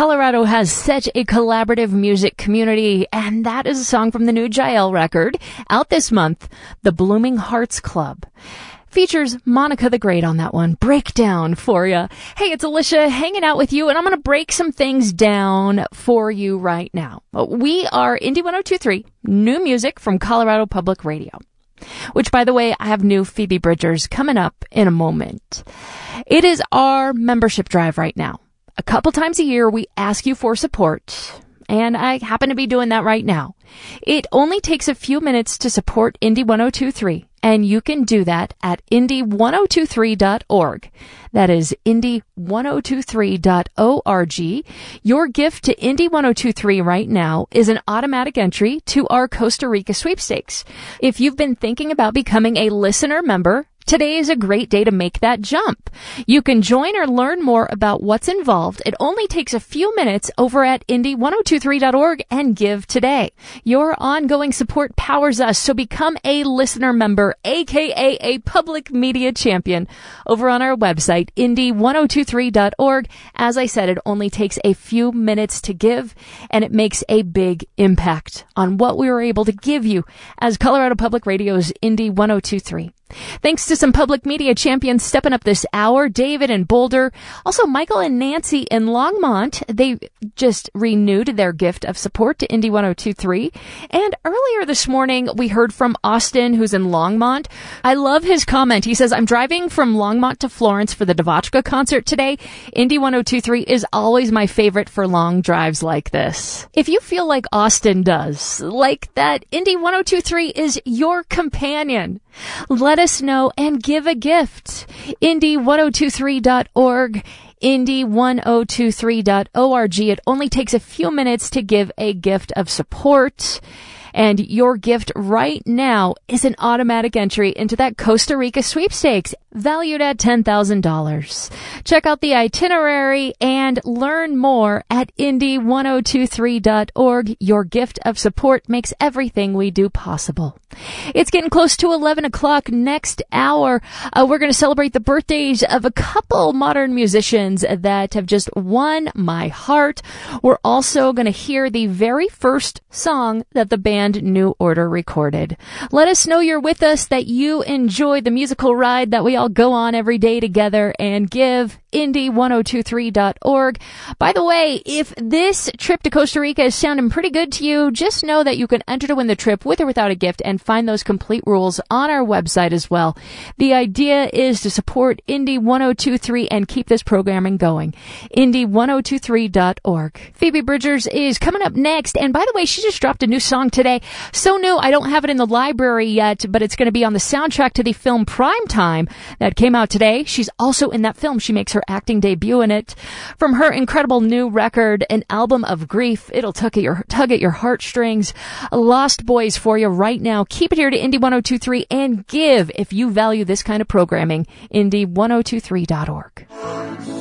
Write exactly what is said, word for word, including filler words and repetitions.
Colorado has such a collaborative music community, and that is a song from the new Jael record, out this month, The Blooming Hearts Club. Features Monica the Great on that one. Breakdown for you. Hey, it's Alicia hanging out with you, and I'm going to break some things down for you right now. We are Indie one oh two point three, new music from Colorado Public Radio. Which, by the way, I have new Phoebe Bridgers coming up in a moment. It is our membership drive right now. A couple times a year, we ask you for support, and I happen to be doing that right now. It only takes a few minutes to support Indie one oh two point three, and you can do that at indie one oh two three dot org. That is indie one oh two three dot org. Your gift to Indie one oh two point three right now is an automatic entry to our Costa Rica sweepstakes. If you've been thinking about becoming a listener member, today is a great day to make that jump. You can join or learn more about what's involved. It only takes a few minutes over at indie one oh two three dot org and give today. Your ongoing support powers us, so become a listener member, aka a public media champion, over on our website, indie one oh two three dot org. As I said, it only takes a few minutes to give, and it makes a big impact on what we were able to give you as Colorado Public Radio's Indie one oh two point three. Thanks to some public media champions stepping up this hour, David in Boulder, also Michael and Nancy in Longmont. They just renewed their gift of support to Indie one oh two point three. And earlier this morning, we heard from Austin, who's in Longmont. I love his comment. He says, I'm driving from Longmont to Florence for the Devotchka concert today. Indie one oh two point three is always my favorite for long drives like this. If you feel like Austin does, like that Indie one oh two point three is your companion, let us know and give a gift. indie one oh two three dot org, indie one oh two three dot org. It only takes a few minutes to give a gift of support. And your gift right now is an automatic entry into that Costa Rica sweepstakes, valued at ten thousand dollars. Check out the itinerary and learn more at indie one oh two three dot org. Your gift of support makes everything we do possible. It's getting close to eleven o'clock next hour. Uh, we're going to celebrate the birthdays of a couple modern musicians that have just won my heart. We're also going to hear the very first song that the band New Order recorded. Let us know you're with us, that you enjoy the musical ride that we all go on every day together, and give indie one oh two three dot org. By the way, if this trip to Costa Rica is sounding pretty good to you, just know that you can enter to win the trip with or without a gift, and find those complete rules on our website as well. The idea is to support Indie one oh two three and keep this programming going. indie one oh two three dot org. Phoebe Bridgers is coming up next, and by the way, she just dropped a new song today. So new, I don't have it in the library yet, but it's going to be on the soundtrack to the film Primetime that came out today. She's also in that film. She makes her acting debut in it. From her incredible new record, An Album of Grief, it'll tug at your, tug at your heartstrings. Lost Boys for you right now. Keep it here to Indie one oh two three and give if you value this kind of programming. Indie one oh two three dot org.